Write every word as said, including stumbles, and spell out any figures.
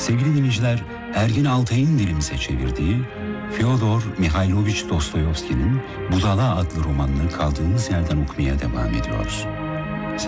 Sevgili dinleyiciler, Ergin Altay'ın dilimize çevirdiği Fyodor Mihailovich Dostoyevski'nin Budala adlı romanını kaldığımız yerden okumaya devam ediyoruz.